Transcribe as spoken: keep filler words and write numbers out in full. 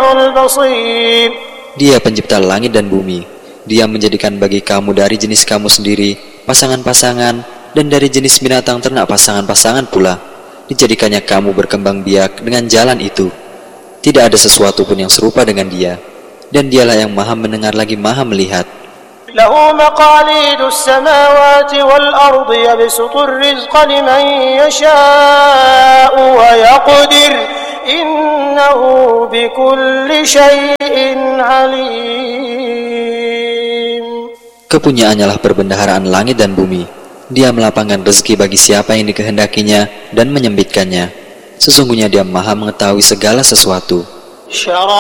البصير. Dia pencipta langit dan bumi. Dia menjadikan bagi kamu dari jenis kamu sendiri pasangan-pasangan, dan dari jenis binatang ternak pasangan-pasangan pula. Dijadikannya kamu berkembang biak dengan jalan itu. Tidak ada sesuatu pun yang serupa dengan dia. Dan dialah yang maha mendengar lagi maha melihat. له مقاليد السماوات والأرض يبسط الرزق لمن يشاء ويقدر إنه بكل شيء عليم. Kepunyaannya lah perbendaharaan langit dan bumi. Dia melapangkan rezeki bagi siapa yang dikehendakinya dan menyempitkannya. Sesungguhnya dia maha mengetahui segala sesuatu.